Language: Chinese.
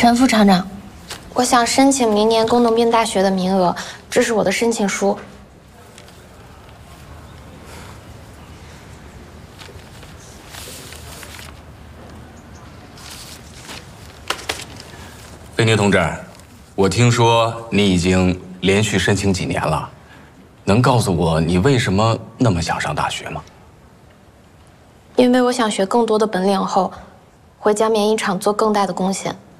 陈副厂长，我想申请明年工农兵大学的名额，这是我的申请书。 飞宁同志，我听说你已经连续申请几年了，能告诉我你为什么那么想上大学吗？ 因为我想学更多的本领后，回家棉衣厂做更大的贡献。